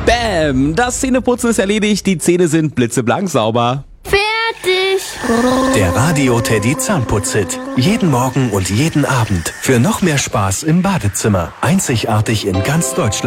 Bäm! Das Zähneputzen ist erledigt, die Zähne sind blitzeblank sauber. Fertig! Der Radio Teddy Zahnputzhit. Jeden Morgen und jeden Abend. Für noch mehr Spaß im Badezimmer. Einzigartig in ganz Deutschland.